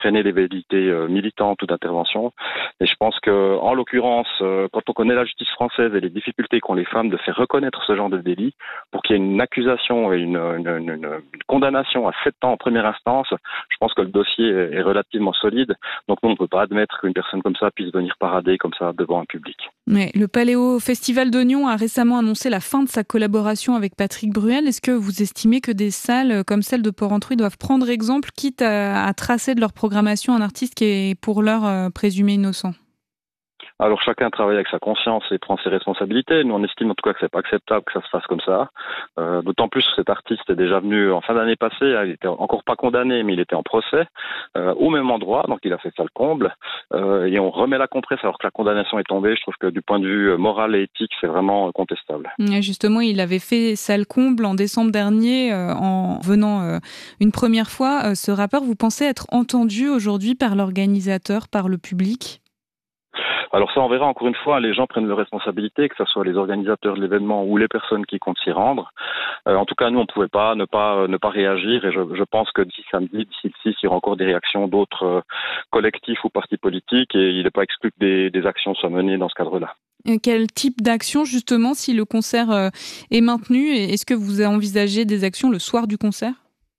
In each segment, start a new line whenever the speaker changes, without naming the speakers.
freiner les velléités militantes ou d'intervention. Et je pense que, en l'occurrence, quand on connaît la justice française et les difficultés qu'ont les femmes de faire reconnaître ce genre de délit, pour qu'il y ait une accusation et une condamnation à 7 ans en première instance, je pense que le dossier est relativement solide. Donc nous, on ne peut pas admettre qu'une personne comme ça puisse venir parader comme ça devant un public.
Ouais, le Paléo Festival d'Oignon a récemment annoncé la fin de sa collaboration avec Patrick Bruel. Est-ce que vous estimez que des salles comme celle de Porrentruy doivent prendre exemple, quitte à tracer de leur programmation un artiste qui est pour l'heure présumé innocent ?
Alors chacun travaille avec sa conscience et prend ses responsabilités. Nous on estime en tout cas que c'est pas acceptable que ça se fasse comme ça. D'autant plus que cet artiste est déjà venu en fin d'année passée. Il était encore pas condamné, mais il était en procès au même endroit, donc il a fait ça le comble. Et on remet la compresse alors que la condamnation est tombée. Je trouve que du point de vue moral et éthique, c'est vraiment contestable.
Et justement, il avait fait ça le comble en décembre dernier en venant une première fois. Ce rappeur, vous pensez être entendu aujourd'hui par l'organisateur, par le public ?
Alors ça, on verra encore une fois, les gens prennent leurs responsabilités, que ce soit les organisateurs de l'événement ou les personnes qui comptent s'y rendre. En tout cas, nous, on ne pouvait pas ne pas réagir et je pense que d'ici samedi, d'ici le 6, il y aura encore des réactions d'autres collectifs ou partis politiques et il n'est pas exclu que des actions soient menées dans ce cadre-là.
Et quel type d'action, justement, si le concert est maintenu ? Est-ce que vous envisagez des actions le soir du concert ?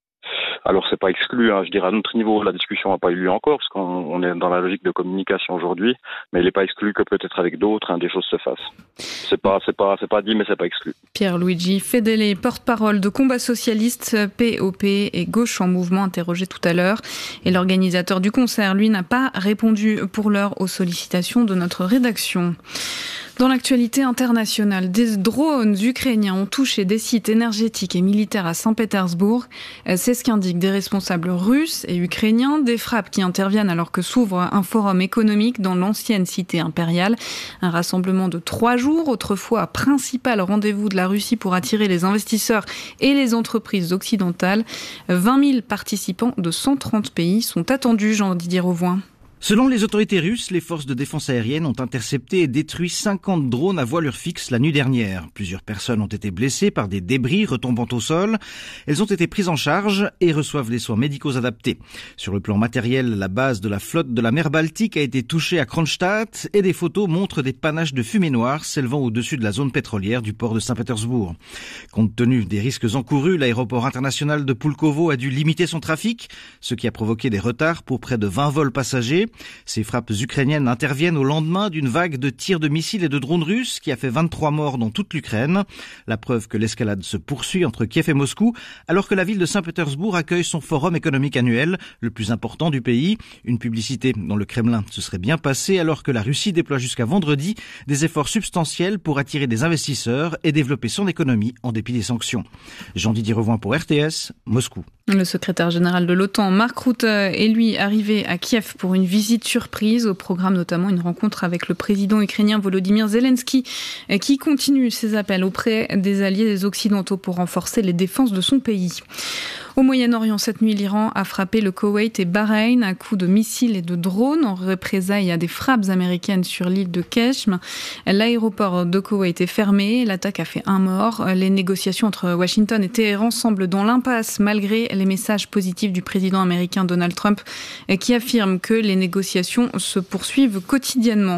Alors c'est pas exclu, je dirais à notre niveau la discussion n'a pas eu lieu encore parce qu'on est dans la logique de communication aujourd'hui, mais il n'est pas exclu que peut-être avec d'autres des choses se fassent. C'est pas dit mais c'est pas exclu.
Pierre-Luigi Fedele, porte-parole de Combat Socialiste, POP et Gauche en Mouvement, interrogé tout à l'heure. Et l'organisateur du concert, lui, n'a pas répondu pour l'heure aux sollicitations de notre rédaction. Dans l'actualité internationale, des drones ukrainiens ont touché des sites énergétiques et militaires à Saint-Pétersbourg. C'est ce qu'indiquent des responsables russes et ukrainiens. Des frappes qui interviennent alors que s'ouvre un forum économique dans l'ancienne cité impériale. Un rassemblement de 3 jours, autrefois principal rendez-vous de la Russie pour attirer les investisseurs et les entreprises occidentales. 20 000 participants de 130 pays sont attendus, Jean-Didier Rauvoin.
Selon les autorités russes, les forces de défense aérienne ont intercepté et détruit 50 drones à voilure fixe la nuit dernière. Plusieurs personnes ont été blessées par des débris retombant au sol. Elles ont été prises en charge et reçoivent des soins médicaux adaptés. Sur le plan matériel, la base de la flotte de la mer Baltique a été touchée à Kronstadt et des photos montrent des panaches de fumée noire s'élevant au-dessus de la zone pétrolière du port de Saint-Pétersbourg. Compte tenu des risques encourus, l'aéroport international de Pulkovo a dû limiter son trafic, ce qui a provoqué des retards pour près de 20 vols passagers. Ces frappes ukrainiennes interviennent au lendemain d'une vague de tirs de missiles et de drones russes qui a fait 23 morts dans toute l'Ukraine. La preuve que l'escalade se poursuit entre Kiev et Moscou, alors que la ville de Saint-Pétersbourg accueille son forum économique annuel, le plus important du pays. Une publicité dont le Kremlin se serait bien passé alors que la Russie déploie jusqu'à vendredi des efforts substantiels pour attirer des investisseurs et développer son économie en dépit des sanctions. Jean-Didier Rauvoin pour RTS, Moscou.
Le secrétaire général de l'OTAN, Mark Rutte, est lui arrivé à Kiev pour une visite surprise. Au programme notamment une rencontre avec le président ukrainien Volodymyr Zelensky qui continue ses appels auprès des alliés occidentaux pour renforcer les défenses de son pays. Au Moyen-Orient, cette nuit, l'Iran a frappé le Koweït et Bahreïn à coups de missiles et de drones en représailles à des frappes américaines sur l'île de Keshm. L'aéroport de Koweït est fermé. L'attaque a fait 1 mort. Les négociations entre Washington et Téhéran semblent dans l'impasse malgré les messages positifs du président américain Donald Trump qui affirme que les négociations se poursuivent quotidiennement.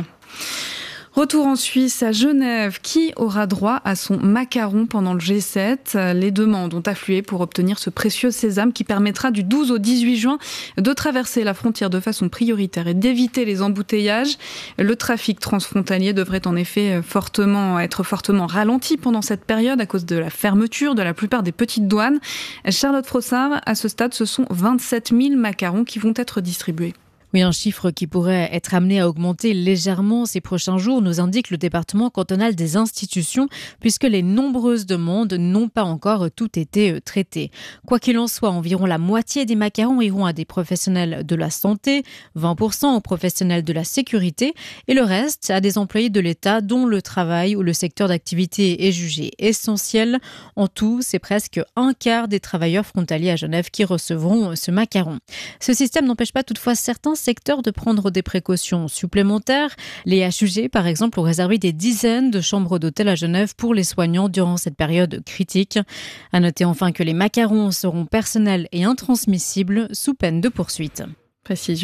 Retour en Suisse, à Genève. Qui aura droit à son macaron pendant le G7 ? Les demandes ont afflué pour obtenir ce précieux sésame qui permettra du 12 au 18 juin de traverser la frontière de façon prioritaire et d'éviter les embouteillages. Le trafic transfrontalier devrait en effet être fortement ralenti pendant cette période à cause de la fermeture de la plupart des petites douanes. Charlotte Frossard, à ce stade, ce sont 27 000 macarons qui vont être distribués.
Oui, un chiffre qui pourrait être amené à augmenter légèrement ces prochains jours, nous indique le département cantonal des institutions, puisque les nombreuses demandes n'ont pas encore tout été traitées. Quoi qu'il en soit, environ la moitié des macarons iront à des professionnels de la santé, 20% aux professionnels de la sécurité et le reste à des employés de l'État dont le travail ou le secteur d'activité est jugé essentiel. En tout, c'est presque un quart des travailleurs frontaliers à Genève qui recevront ce macaron. Ce système n'empêche pas toutefois certains secteurs de prendre des précautions supplémentaires. Les HUG, par exemple, ont réservé des dizaines de chambres d'hôtel à Genève pour les soignants durant cette période critique. À noter enfin que les macarons seront personnels et intransmissibles sous peine de poursuite.
Précision